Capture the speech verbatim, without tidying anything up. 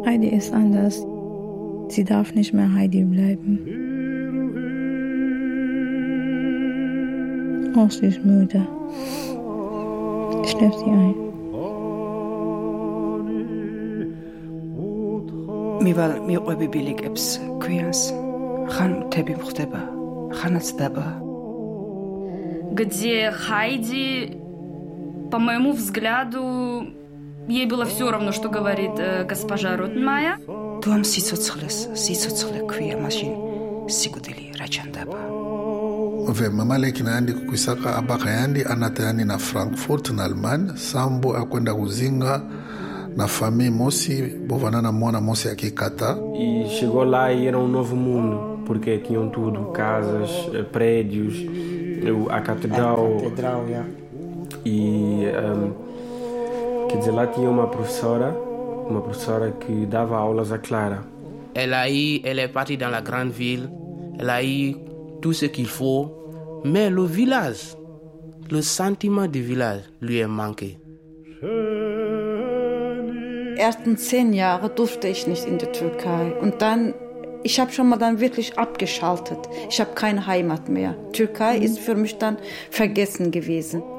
Heidi ist anders. Sie darf nicht mehr Heidi bleiben. Oh, sie ist müde. Ich schläfe sie ein. მივალ მიყვები ბილიკებს ქვიანს ხან მთები მხდება ხანაც დაბა где Хайди, по моему взгляду, ей было все равно, что говорит э, госпожа Ротмайер. თუ ამ სიცოცხლეს სიცოცხლე ქვია მაშინ სიკვდილი რა ჩანდაბა Mama kinandi kuisaka abaka yandi anatayani na Frankfurt na Alman sambo akwenda kuzinga na família mosi bovanana mwana mosi akikata. E chegou lá e era um novo mundo, porque tinham tudo, casas, prédios, a catedral. A catedral, yeah. E um, quer dizer, lá tinha uma professora, uma professora que dava aulas à Clara. Elle a eu, elle est partie dans la grande ville, elle a eu tout ce qu'il faut, mais le village, le sentiment du village lui est manqué. Ersten zehn Jahre durfte ich nicht in die Türkei und dann, ich habe schon mal dann wirklich abgeschaltet. Ich habe keine Heimat mehr. Türkei ist für mich dann vergessen gewesen.